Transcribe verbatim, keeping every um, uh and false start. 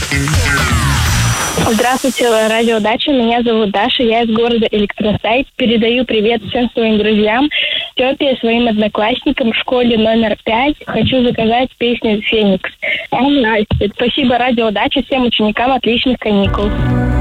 Здравствуйте, радио Дача. Меня зовут Даша, я из города Электросайт. Передаю привет всем своим друзьям, Степе, своим одноклассникам в школе номер пять. Хочу заказать песню «Феникс». Спасибо, радио Дача. Всем ученикам отличных каникул.